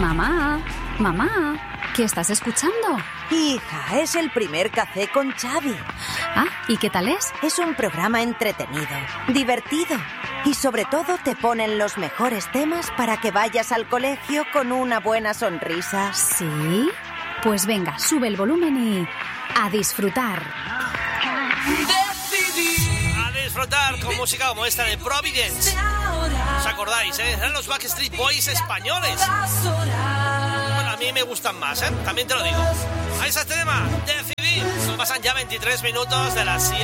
Mamá, mamá, ¿qué estás escuchando? Hija, es el primer café con Xavi. Ah, ¿y qué tal es? Es un programa entretenido, divertido y sobre todo te ponen los mejores temas para que vayas al colegio con una buena sonrisa. ¿Sí? Pues venga, sube el volumen y a disfrutar. A disfrutar con música como esta de Providence. ¿Os acordáis, Eran los Backstreet Boys españoles. Bueno, a mí me gustan más, También te lo digo. A ese tema, decidí. Pasan ya 23 minutos de las 7.